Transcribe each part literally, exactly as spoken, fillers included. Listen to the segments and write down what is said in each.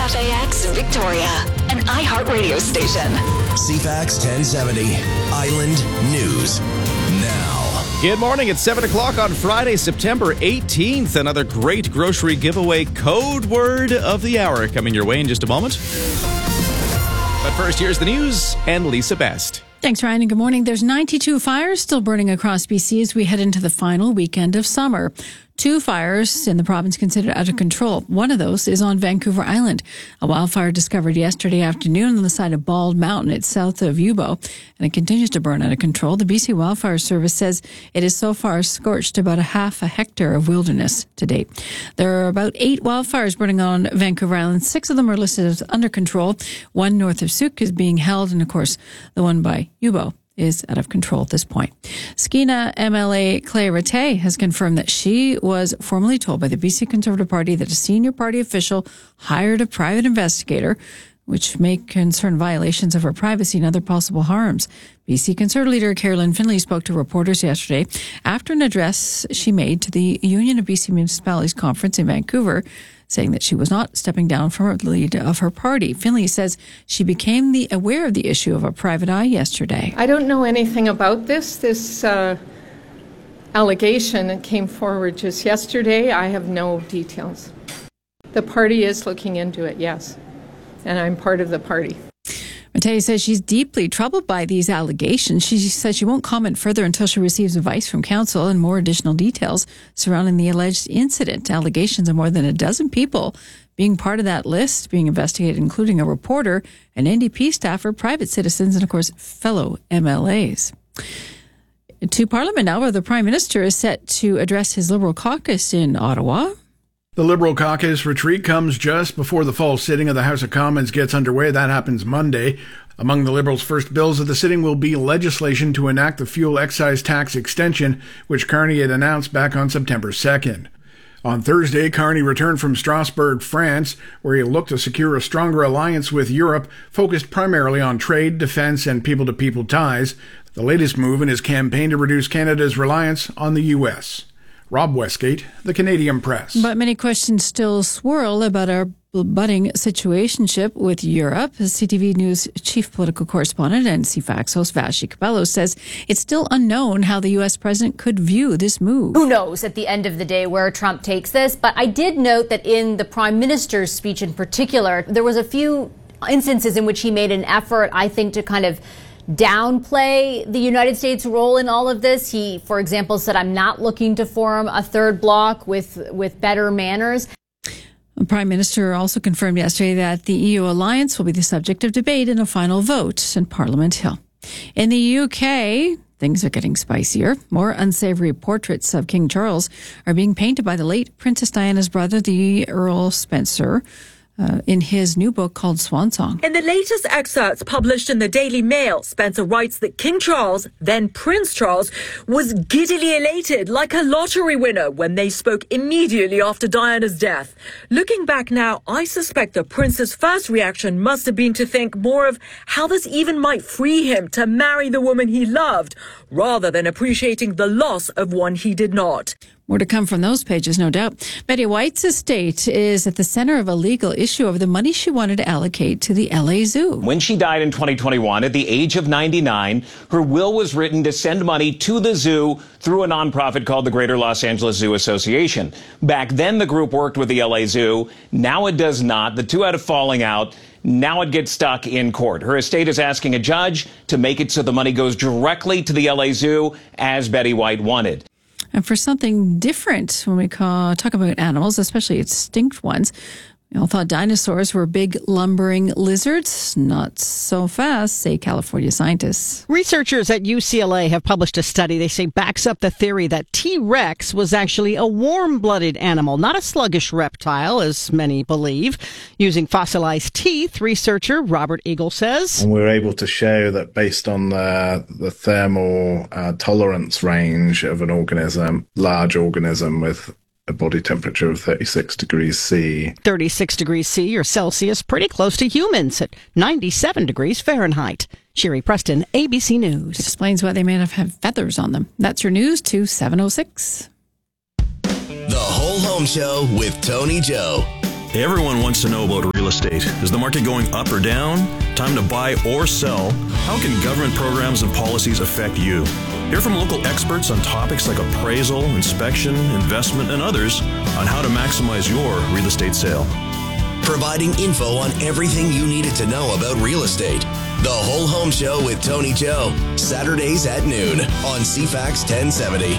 F A X Victoria, an iHeart radio station. C FAX ten seventy, Island News Now. Good morning. It's seven o'clock on Friday, September eighteenth. Another great grocery giveaway code word of the hour coming your way in just a moment. But first, here's the news and Lisa Best. Thanks, Ryan, and good morning. There's ninety-two fires still burning across B C as we head into the final weekend of summer. Two fires in the province considered out of control. One of those is on Vancouver Island. A wildfire discovered yesterday afternoon on the side of Bald Mountain. It's south of Yubo, and it continues to burn out of control. The B C Wildfire Service says it has so far scorched about a half a hectare of wilderness to date. There are about eight wildfires burning on Vancouver Island. Six of them are listed as under control. One north of Souk is being held, and of course, the one by Yubo is out of control at this point. Skeena M L A Claire Rattay has confirmed that she was formally told by the B C Conservative Party that a senior party official hired a private investigator, which may concern violations of her privacy and other possible harms. B C Conservative leader Carolyn Finlay spoke to reporters yesterday after an address she made to the Union of B C Municipalities Conference in Vancouver, saying that she was not stepping down from her lead of her party. Finlay says she became the aware of the issue of a private eye yesterday. I don't know anything about this. This uh, allegation that came forward just yesterday, I have no details. The party is looking into it, yes, and I'm part of the party. Rattay says she's deeply troubled by these allegations. She says she won't comment further until she receives advice from counsel and more additional details surrounding the alleged incident. Allegations of more than a dozen people being part of that list being investigated, including a reporter, an N D P staffer, private citizens, and of course, fellow M L As. To Parliament now, where the Prime Minister is set to address his Liberal caucus in Ottawa. The Liberal caucus retreat comes just before the fall sitting of the House of Commons gets underway. That happens Monday. Among the Liberals' first bills of the sitting will be legislation to enact the fuel excise tax extension, which Carney had announced back on September second. On Thursday, Carney returned from Strasbourg, France, where he looked to secure a stronger alliance with Europe, focused primarily on trade, defense, and people-to-people ties, the latest move in his campaign to reduce Canada's reliance on the U S Rob Westgate, The Canadian Press. But many questions still swirl about our budding situationship with Europe. C T V News chief political correspondent and C FAX host Vassy Kapelos says it's still unknown how the U S president could view this move. Who knows at the end of the day where Trump takes this? But I did note that in the prime minister's speech in particular, there was a few instances in which he made an effort, I think, to kind of downplay the United States' role in all of this. He, for example, said, I'm not looking to form a third bloc with, with better manners. The Prime Minister also confirmed yesterday that the E U alliance will be the subject of debate in a final vote in Parliament Hill. In the U K, things are getting spicier. More unsavory portraits of King Charles are being painted by the late Princess Diana's brother, the Earl Spencer, Uh, in his new book called Swan Song. In the latest excerpts published in the Daily Mail, Spencer writes that King Charles, then Prince Charles, was giddily elated like a lottery winner when they spoke immediately after Diana's death. Looking back now, I suspect the prince's first reaction must have been to think more of how this even might free him to marry the woman he loved, rather than appreciating the loss of one he did not. More to come from those pages, no doubt. Betty White's estate is at the center of a legal issue over the money she wanted to allocate to the L A Zoo. When she died in twenty twenty-one at the age of ninety-nine, her will was written to send money to the zoo through a nonprofit called the Greater Los Angeles Zoo Association. Back then, the group worked with the L A Zoo. Now it does not. The two had a falling out. Now it gets stuck in court. Her estate is asking a judge to make it so the money goes directly to the L A Zoo, as Betty White wanted. And for something different, when we call, talk about animals, especially extinct ones, we all thought dinosaurs were big, lumbering lizards. Not so fast, say California scientists. Researchers at U C L A have published a study they say backs up the theory that T-Rex was actually a warm-blooded animal, not a sluggish reptile, as many believe. Using fossilized teeth, researcher Robert Eagle says. And we were able to show that based on the, the thermal uh, tolerance range of an organism, large organism with a body temperature of thirty-six degrees C. thirty-six degrees C or Celsius, pretty close to humans at ninety-seven degrees Fahrenheit. Sherry Preston, A B C News. Explains why they may have had feathers on them. That's your news to seven oh six. The Whole Home Show with Tony Joe. Everyone wants to know about real estate. estate. Is the market going up or down? Time to buy or sell? How can government programs and policies affect you? Hear from local experts on topics like appraisal, inspection, investment, and others on how to maximize your real estate sale. Providing info on everything you needed to know about real estate. The Whole Home Show with Tony Joe. Saturdays at noon on C FAX ten seventy.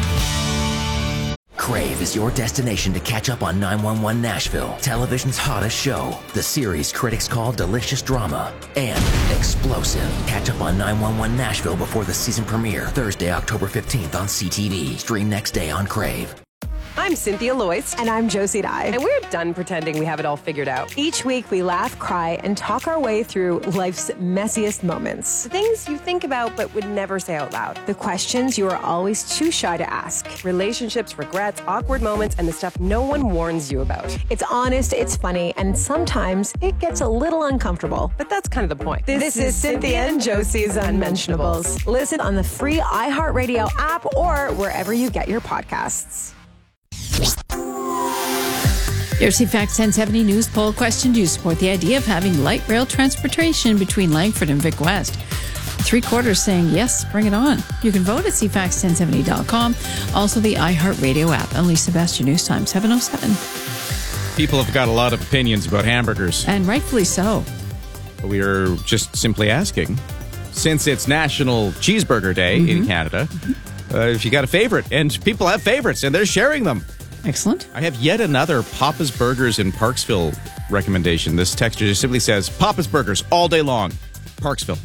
Crave is your destination to catch up on nine one one Nashville, television's hottest show. The series critics call delicious drama and explosive. Catch up on nine one one Nashville before the season premiere, Thursday, October fifteenth on C T V. Stream next day on Crave. I'm Cynthia Loyce. And I'm Josie Dye. And we're done pretending we have it all figured out. Each week, we laugh, cry, and talk our way through life's messiest moments. The things you think about but would never say out loud. The questions you are always too shy to ask. Relationships, regrets, awkward moments, and the stuff no one warns you about. It's honest, it's funny, and sometimes it gets a little uncomfortable. But that's kind of the point. This, this is Cynthia and Josie's Unmentionables. Listen on the free iHeartRadio app or wherever you get your podcasts. Your C FAX ten seventy news poll question: do you support the idea of having light rail transportation between Langford and Vic West? Three quarters saying yes, bring it on. You can vote at C FAX ten seventy dot com. Also the iHeartRadio app. I'm Lisa Sebastian, News Time seven oh seven. People have got a lot of opinions about hamburgers. And rightfully so. We are just simply asking, since it's National Cheeseburger Day mm-hmm. in Canada, mm-hmm. uh, if you got a favorite. And people have favorites, and they're sharing them. Excellent. I have yet another Papa's Burgers in Parksville recommendation. This texture just simply says, Papa's Burgers all day long. Parksville.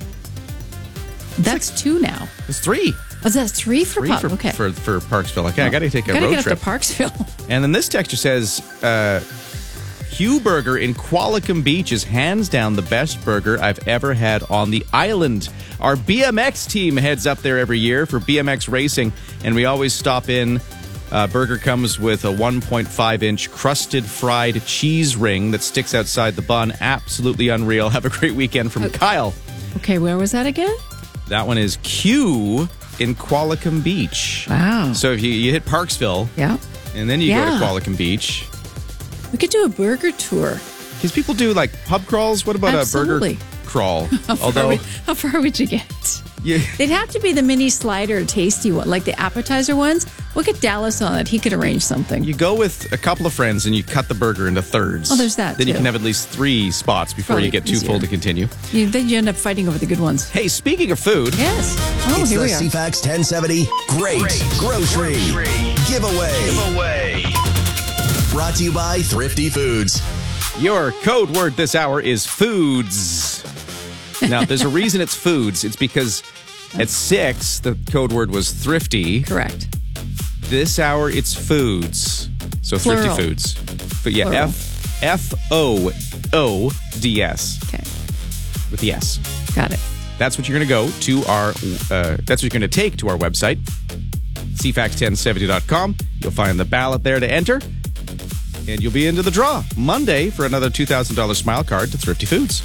That's two now. It's three. Oh, that's three for three Pop? for, okay. for, for Parksville. Okay, oh, I got to take a gotta road get trip. Up to Parksville. And then this texture says, uh, Hugh Burger in Qualicum Beach is hands down the best burger I've ever had on the island. Our B M X team heads up there every year for B M X racing, and we always stop in. Uh, burger comes with a one point five inch crusted fried cheese ring that sticks outside the bun. Absolutely unreal. Have a great weekend from okay. Kyle. Okay, where was that again? That one is Q in Qualicum Beach. Wow. So if you, you hit Parksville, yeah, and then you yeah. go to Qualicum Beach. We could do a burger tour. Because people do like pub crawls. What about Absolutely. a burger crawl? how, far Although, would, how far would you get? Yeah. They'd have to be the mini slider tasty one, like the appetizer ones. We'll get Dallas on it. He could arrange something. You go with a couple of friends and you cut the burger into thirds. Oh, there's that, Then too. you can have at least three spots before Probably you get too easier. full to continue. You, then you end up fighting over the good ones. Hey, speaking of food. Yes. Oh, it's here the we are. C FAX ten seventy Great, Great Grocery, Grocery Giveaway. Giveaway. Brought to you by Thrifty Foods. Your code word this hour is foods. Now, there's a reason it's foods. It's because at six, the code word was thrifty. Correct. This hour, it's foods. So Plural. Thrifty Foods. But yeah, Plural. F F O O D S. Okay. With the S. Got it. That's what you're going to go to our, uh, that's what you're going to take to our website, C FAX ten seventy dot com. You'll find the ballot there to enter. And you'll be into the draw Monday for another two thousand dollars smile card to Thrifty Foods.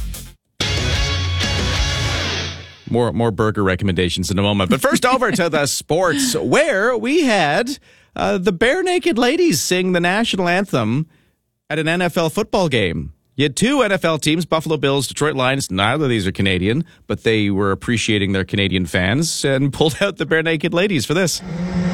More more burger recommendations in a moment. But first, over to the sports, where we had uh, the Bare Naked Ladies sing the national anthem at an N F L football game. You had two N F L teams, Buffalo Bills, Detroit Lions. Neither of these are Canadian, but they were appreciating their Canadian fans and pulled out the Bare Naked Ladies for this.